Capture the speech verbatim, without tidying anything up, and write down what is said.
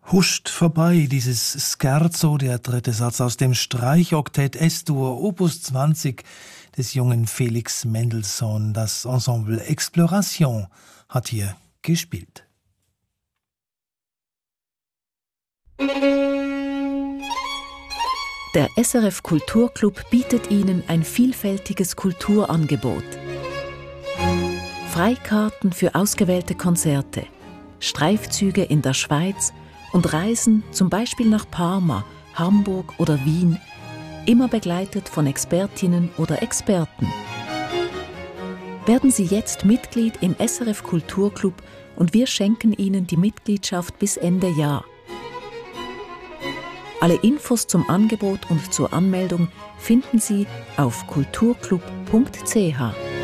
huscht vorbei, dieses Scherzo, der dritte Satz aus dem Streichoktett S-Dur Opus zwanzig des jungen Felix Mendelssohn. Das Ensemble Exploration hat hier gespielt. Der S R F Kulturclub bietet Ihnen ein vielfältiges Kulturangebot. Freikarten für ausgewählte Konzerte, Streifzüge in der Schweiz und Reisen zum Beispiel nach Parma, Hamburg oder Wien, immer begleitet von Expertinnen oder Experten. Werden Sie jetzt Mitglied im S R F Kulturclub und wir schenken Ihnen die Mitgliedschaft bis Ende Jahr. Alle Infos zum Angebot und zur Anmeldung finden Sie auf kulturclub punkt c h.